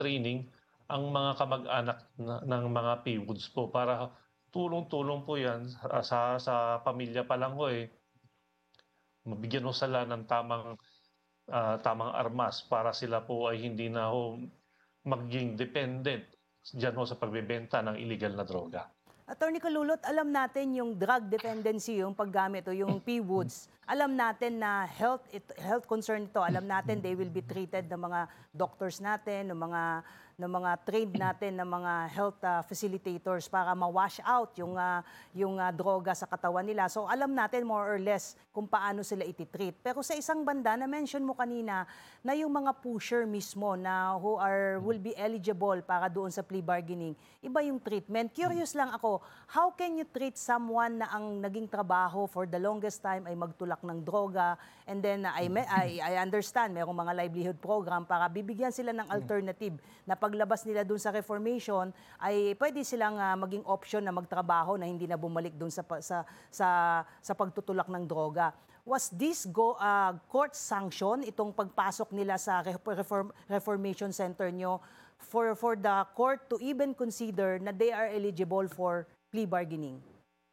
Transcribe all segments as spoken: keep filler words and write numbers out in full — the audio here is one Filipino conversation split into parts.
training ang mga kamag-anak na ng mga P-W O D S po para tulong-tulong po 'yan sa sa sa pamilya pa lang ho, eh. Mabigyan ho sila ng tamang, ah, tamang armas para sila po ay hindi na ho maging dependent diyan ho sa pagbebenta ng illegal na droga. Attorney Kalulot, alam natin yung drug dependency, yung paggamit o yung P W O D S. Alam natin na health it, health concern ito. Alam natin they will be treated ng mga doctors natin, ng mga ng mga trained natin ng mga health uh, facilitators para ma-wash out yung uh, yung uh, droga sa katawan nila. So alam natin more or less kung paano sila ititreat. Pero sa isang banda na mention mo kanina na yung mga pusher mismo na who are will be eligible para doon sa plea bargaining, iba yung treatment. Curious lang ako, how can you treat someone na ang naging trabaho for the longest time ay magtulak ng droga, and then uh, I, I, I understand merong mga livelihood program para bibigyan sila ng alternative na paglabas nila dun sa reformation ay pwede silang uh, maging option na magtrabaho na hindi na bumalik dun sa, sa, sa, sa pagtutulak ng droga. Was this go, uh, court sanction, itong pagpasok nila sa reform, reformation center nyo, for, for the court to even consider na they are eligible for plea bargaining?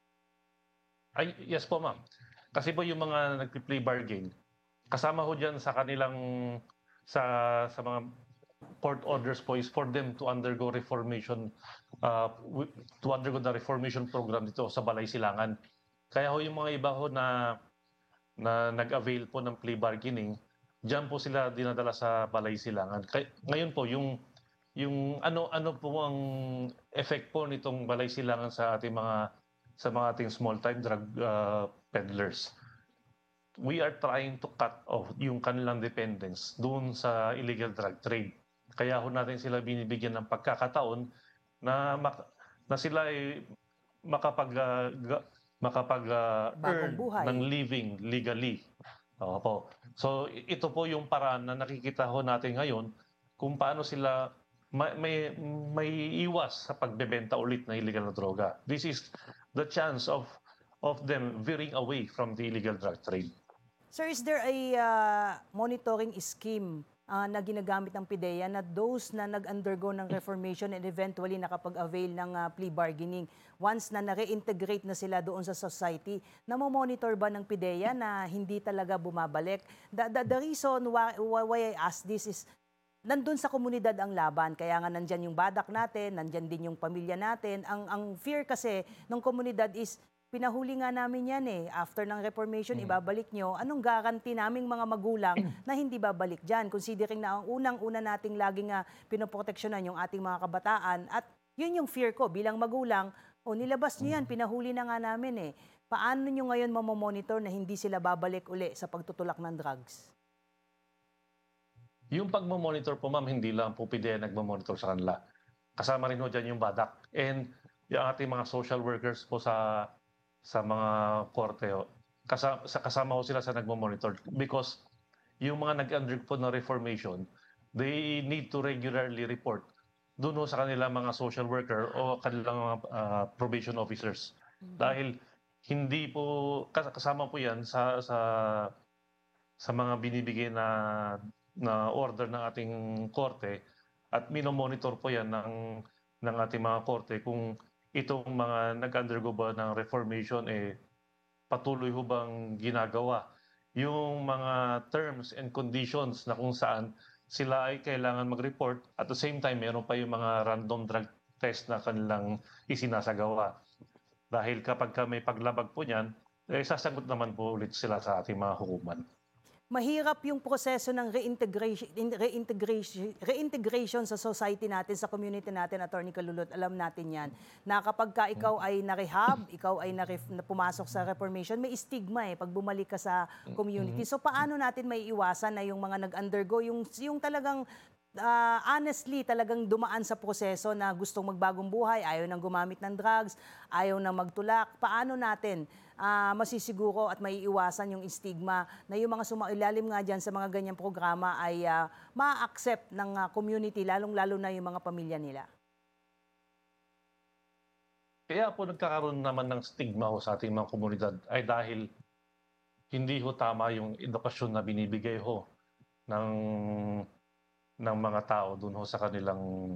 Ay, yes po ma'am. Kasi po yung mga nagpi-plea bargain, kasama ho diyan sa kanilang sa sa mga court orders po is for them to undergo reformation uh, to undergo the reformation program dito sa Balay Silangan. Kaya ho yung mga iba ho na na nag-avail po ng plea bargaining, diyan po sila dinadala sa Balay Silangan. Kay, ngayon po yung yung ano ano po ang effect po nitong Balay Silangan sa ating mga sa mga ating small time drug uh, peddlers. We are trying to cut off yung kanilang dependence doon sa illegal drug trade. Kaya ho natin sila binibigyan ng pagkakataon na mak- na sila ay makapag uh, ga- makapag uh, Bagong earn buhay. ng living legally. Opo. So i- ito po yung paraan na nakikita ho natin ngayon kung paano sila may may, may iwas sa pagbebenta ulit ng illegal na droga. This is the chance of of them veering away from the illegal drug trade. Sir, is there a uh, monitoring scheme uh, na ginagamit ng PIDEA na those na nag-undergo ng reformation and eventually nakapag-avail ng uh, plea bargaining, once na na-reintegrate na sila doon sa society, namomonitor ba ng PIDEA na hindi talaga bumabalik? The, the, the reason why, why I ask this is nandun sa komunidad ang laban, kaya nga nandyan yung badak natin, nandyan din yung pamilya natin. Ang, ang fear kasi ng komunidad is, pinahuli nga namin yan eh. After ng reformation, mm. ibabalik nyo. Anong garanti naming mga magulang na hindi babalik dyan? Considering na ang unang-una nating laging uh, pinoproteksyonan yung ating mga kabataan. At yun yung fear ko bilang magulang, o nilabas nyo yan, pinahuli na nga namin eh. Paano nyo ngayon mamomonitor na hindi sila babalik uli sa pagtutulak ng drugs? Yung pagmamonitor po ma'am, hindi lang po PIDEA nagmamonitor sa kanila. Kasama rin ho dyan yung badak. And yung ating mga social workers po sa sa mga korte ho, kasama, kasama ho sila sa nagmamonitor because yung mga nag-undergo po ng reformation, they need to regularly report doon ho sa kanilang mga social worker o kanilang mga uh, probation officers. Mm-hmm. Dahil hindi po kasama po yan sa sa sa mga binibigay na na order ng ating korte at minomonitor po yan ng ng ating mga korte kung itong mga nag-undergo ba ng reformation eh patuloy ho bang ginagawa yung mga terms and conditions na kung saan sila ay kailangan mag-report at the same time meron pa yung mga random drug test na kanilang isinasagawa. Dahil kapag may paglabag po niyan, eh, sasagot naman po ulit sila sa ating mga hukuman. Mahirap yung proseso ng reintegration, reintegration, reintegration sa society natin, sa community natin, Attorney Kalulot. Alam natin yan. Na kapag ka ikaw ay na-rehab, ikaw ay na pumasok sa reformation, may stigma eh pag bumalik ka sa community. So paano natin may iwasan na yung mga nag-undergo, yung, yung talagang uh, honestly talagang dumaan sa proseso na gustong magbagong buhay, ayaw nang gumamit ng drugs, ayaw nang magtulak. Paano natin Uh, masisiguro at maiiwasan yung stigma na yung mga sumailalim nga dyan sa mga ganyang programa ay uh, ma-accept ng uh, community, lalong-lalo na yung mga pamilya nila? Kaya po nagkakaroon naman ng stigma ho sa ating mga komunidad ay dahil hindi ho tama yung edukasyon na binibigay ho ng ng mga tao dun ho sa kanilang